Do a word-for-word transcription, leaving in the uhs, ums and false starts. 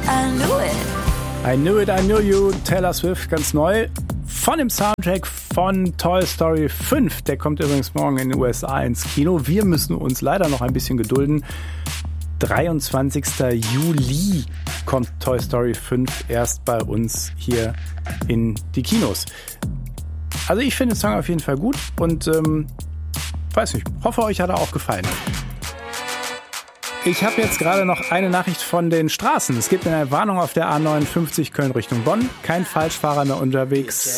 I knew it. I Knew It, I Knew You, Taylor Swift, ganz neu. Von dem Soundtrack von Toy Story fünf. Der kommt übrigens morgen in den U S A ins Kino. Wir müssen uns leider noch ein bisschen gedulden. dreiundzwanzigster Juli kommt Toy Story fünf erst bei uns hier in die Kinos. Also ich finde den Song auf jeden Fall gut und ähm, weiß nicht, hoffe euch hat er auch gefallen. Ich habe jetzt gerade noch eine Nachricht von den Straßen. Es gibt eine Warnung auf der A neunundfünfzig Köln Richtung Bonn. Kein Falschfahrer mehr unterwegs.